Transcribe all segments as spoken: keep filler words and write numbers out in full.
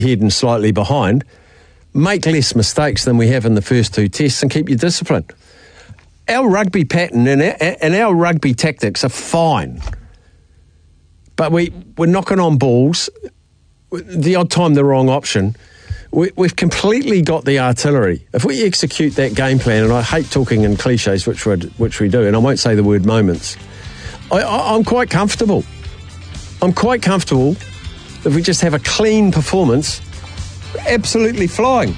ahead and slightly behind, make less mistakes than we have in the first two tests and keep your discipline. Our rugby pattern and our, and our rugby tactics are fine. But we, we're knocking on balls, the odd time the wrong option. We, we've completely got the artillery. If we execute that game plan, and I hate talking in cliches, which we, which we do, and I won't say the word moments, I, I, I'm quite comfortable. I'm quite comfortable if we just have a clean performance, absolutely flying.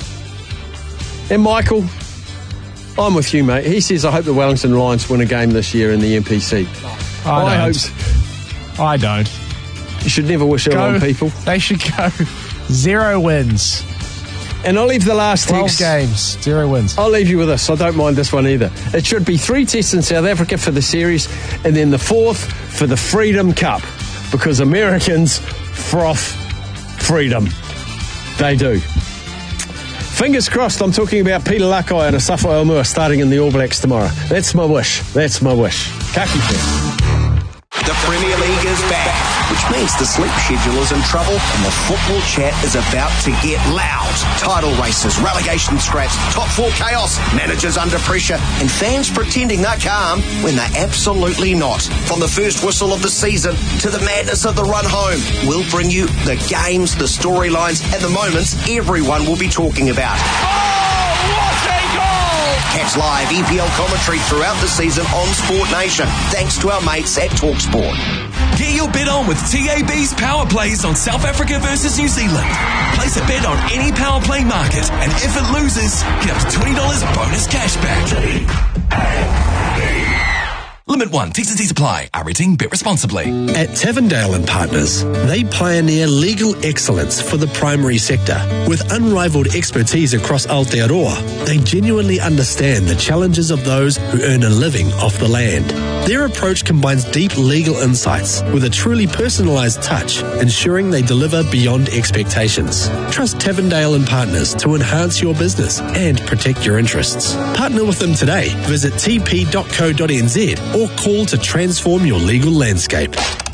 And Michael, I'm with you, mate. He says, I hope the Wellington Lions win a game this year in the N P C. I, I don't. hope. I don't. You should never wish it on people. They should go zero wins. And I'll leave the last twelve text. games, zero wins. I'll leave you with this. I don't mind this one either. It should be three tests in South Africa for the series, and then the fourth for the Freedom Cup, because Americans froth freedom. They do. Fingers crossed, I'm talking about Peter Lakai and Asafo Aumua starting in the All Blacks tomorrow. That's my wish. That's my wish. Kaki fan. The Premier League is back, which means the sleep schedule is in trouble and the football chat is about to get loud. Title races, relegation scraps, top four chaos, managers under pressure, and fans pretending they're calm when they're absolutely not. From the first whistle of the season to the madness of the run home, we'll bring you the games, the storylines, and the moments everyone will be talking about. Oh, what a goal! Catch live E P L commentary throughout the season on Sport Nation, thanks to our mates at TalkSport. Get your bet on with T A B's Power Plays on South Africa versus New Zealand. Place a bet on any Power Play market, and if it loses, get up to twenty dollars bonus cash back. Limit one. T's and C's apply. Our rating, bet responsibly. At Tavendale and Partners, they pioneer legal excellence for the primary sector. With unrivaled expertise across Aotearoa, they genuinely understand the challenges of those who earn a living off the land. Their approach combines deep legal insights with a truly personalised touch, ensuring they deliver beyond expectations. Trust Tavendale and Partners to enhance your business and protect your interests. Partner with them today. Visit t p dot co dot n z or call to transform your legal landscape.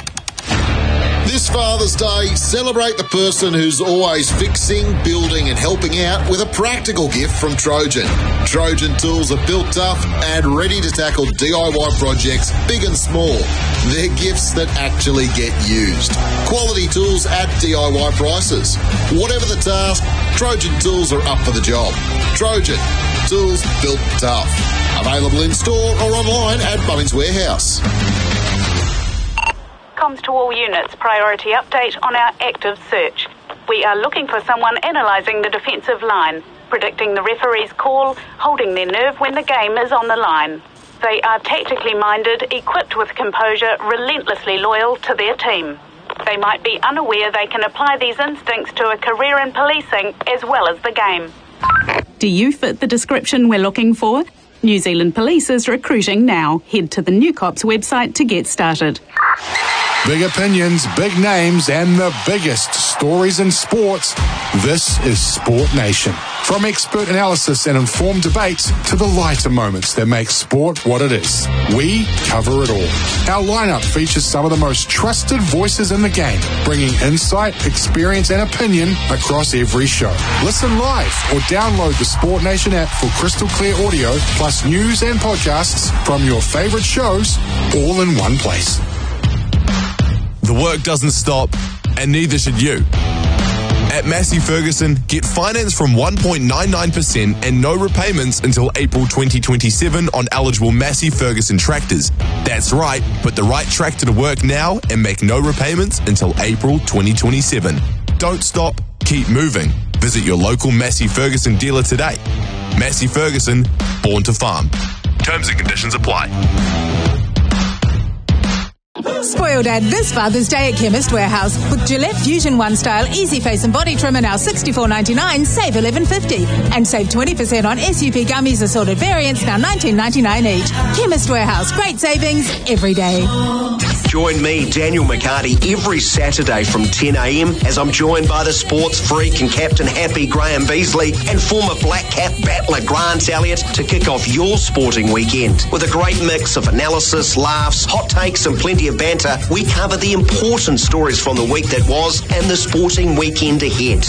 This Father's Day, celebrate the person who's always fixing, building and helping out with a practical gift from Trojan. Trojan tools are built tough and ready to tackle D I Y projects big and small. They're gifts that actually get used. Quality tools at D I Y prices. Whatever the task, Trojan tools are up for the job. Trojan, tools built tough. Available in store or online at Bunnings Warehouse. Comms to all units, priority update on our active search. We are looking for someone analysing the defensive line, predicting the referee's call, holding their nerve when the game is on the line. They are tactically minded, equipped with composure, relentlessly loyal to their team. They might be unaware they can apply these instincts to a career in policing as well as the game. Do you fit the description we're looking for? New Zealand Police is recruiting now. Head to the New Cops website to get started. Big opinions, big names, and the biggest stories in sports. This is Sport Nation. From expert analysis and informed debates to the lighter moments that make sport what it is, we cover it all. Our lineup features some of the most trusted voices in the game, bringing insight, experience, and opinion across every show. Listen live or download the Sport Nation app for crystal clear audio, plus news and podcasts from your favorite shows, all in one place. The work doesn't stop, and neither should you. At Massey Ferguson, get finance from one point nine nine percent and no repayments until April twenty twenty-seven on eligible Massey Ferguson tractors. That's right, put the right tractor to work now and make no repayments until April twenty twenty-seven. Don't stop, keep moving. Visit your local Massey Ferguson dealer today. Massey Ferguson, born to farm. Terms and conditions apply. Spoiled ad this Father's Day at Chemist Warehouse with Gillette Fusion One Style Easy Face and Body Trimmer now sixty-four ninety-nine, save eleven fifty, and save twenty percent on S U P gummies assorted variants now nineteen ninety-nine each. Chemist Warehouse, great savings every day. Join me, Daniel McCarty, every Saturday from ten a.m. as I'm joined by the sports freak and captain happy Graham Beasley and former Black Cap battler Grant Elliott to kick off your sporting weekend with a great mix of analysis, laughs, hot takes and plenty of banter banter, we cover the important stories from the week that was and the sporting weekend ahead.